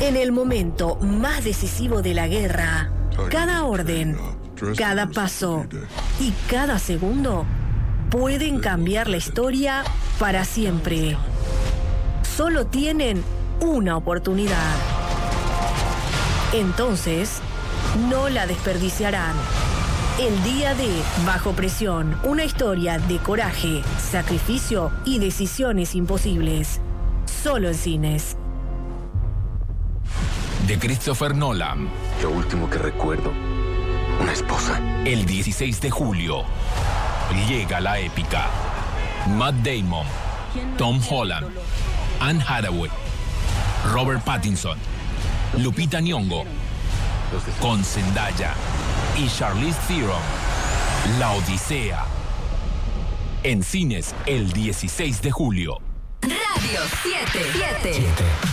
En el momento más decisivo de la guerra, cada orden, cada paso y cada segundo pueden cambiar la historia para siempre. Solo tienen una oportunidad. Entonces, no la desperdiciarán. El día de Bajo Presión, una historia de coraje, sacrificio y decisiones imposibles. Solo en cines. De Christopher Nolan. Lo último que recuerdo, una esposa. El 16 de julio llega la épica. Matt Damon, Tom Holland, Anne Hathaway, Robert Pattinson, Lupita Nyong'o, con Zendaya y Charlize Theron. La Odisea. En cines el 16 de julio. Radio 7.